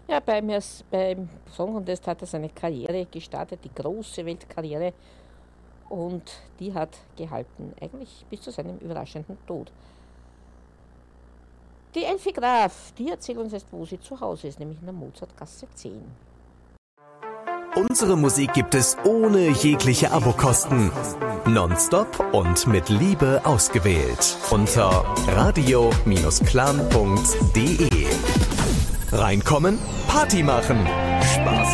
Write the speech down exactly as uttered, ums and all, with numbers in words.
Ja, beim, Ers- beim Song Contest hat er seine Karriere gestartet, die große Weltkarriere, und die hat gehalten, eigentlich bis zu seinem überraschenden Tod. Die Elfi Graf, die erzählt uns jetzt, wo sie zu Hause ist, nämlich in der Mozartgasse zehn. Unsere Musik gibt es ohne jegliche Abokosten. Nonstop und mit Liebe ausgewählt. Unter radio Bindestrich clan punkt de. Reinkommen, Party machen.